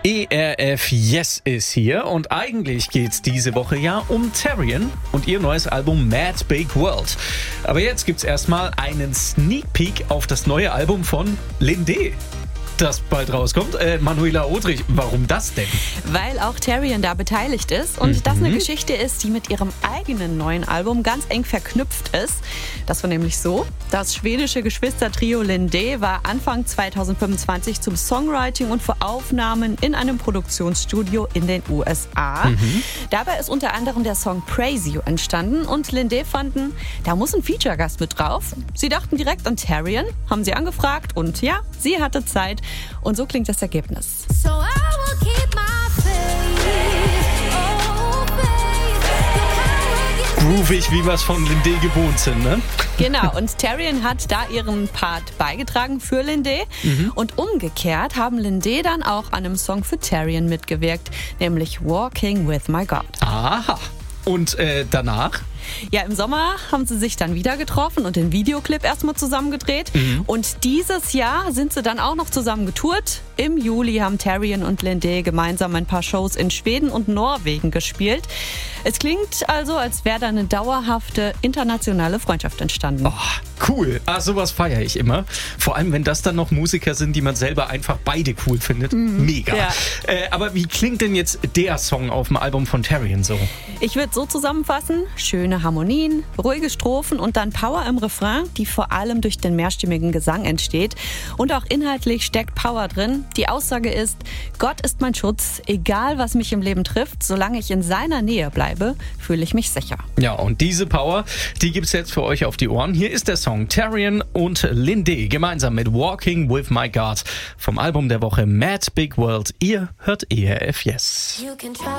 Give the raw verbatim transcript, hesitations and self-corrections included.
E R F Yes ist hier und eigentlich geht's diese Woche ja um Terrian und ihr neues Album Mad Big World. Aber jetzt gibt's erstmal einen Sneak Peek auf das neue Album von Linde, das bald rauskommt. Äh, Manuela Odrich, warum das denn? Weil auch Terrian da beteiligt ist und Mhm. das eine Geschichte ist, die mit ihrem eigenen neuen Album ganz eng verknüpft ist. Das war nämlich so: Das schwedische Geschwistertrio Linde war Anfang zweitausendfünfundzwanzig zum Songwriting und für Aufnahmen in einem Produktionsstudio in den U S A. Mhm. Dabei ist unter anderem der Song Praise You entstanden und Linde fanden, da muss ein Feature-Gast mit drauf. Sie dachten direkt an Terrian, haben sie angefragt und ja, sie hatte Zeit. Und so klingt das Ergebnis. So I will keep my faith, oh faith. Groovig, wie wir es von Linde gewohnt sind, ne? Genau, und Terrian hat da ihren Part beigetragen für Linde. Mhm. Und umgekehrt haben Linde dann auch an einem Song für Terrian mitgewirkt, nämlich Walking with My God. Aha. Und äh, danach? Ja, im Sommer haben sie sich dann wieder getroffen und den Videoclip erstmal zusammen gedreht. Mhm. Und dieses Jahr sind sie dann auch noch zusammen getourt. Im Juli haben Terrian und Linde gemeinsam ein paar Shows in Schweden und Norwegen gespielt. Es klingt also, als wäre da eine dauerhafte internationale Freundschaft entstanden. Oh, cool. Ah, sowas feiere ich immer. Vor allem, wenn das dann noch Musiker sind, die man selber einfach beide cool findet. Mega. Ja. Äh, aber wie klingt denn jetzt der Song auf dem Album von Terrian so? Ich würde so zusammenfassen: schöne Harmonien, ruhige Strophen und dann Power im Refrain, die vor allem durch den mehrstimmigen Gesang entsteht. Und auch inhaltlich steckt Power drin. Die Aussage ist: Gott ist mein Schutz, egal was mich im Leben trifft, solange ich in seiner Nähe bleibe, fühle ich mich sicher. Ja, und diese Power, die gibt's jetzt für euch auf die Ohren. Hier ist der Song Terrian und Linde gemeinsam mit Walking with My God vom Album der Woche Mad Big World. Ihr hört E R F Yes. You can try